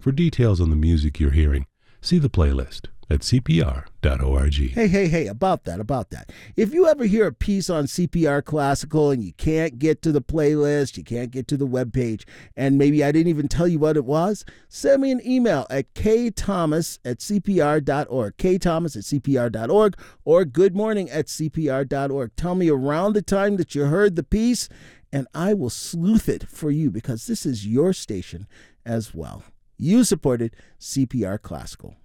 For details on the music you're hearing, see the playlist at cpr.org. Hey, about that. If you ever hear a piece on CPR Classical and you can't get to the playlist, you can't get to the webpage, and maybe I didn't even tell you what it was, send me an email at ktomas@cpr.org, ktomas@cpr.org, or goodmorning@cpr.org. Tell me around the time that you heard the piece, and I will sleuth it for you because this is your station as well. You supported CPR Classical.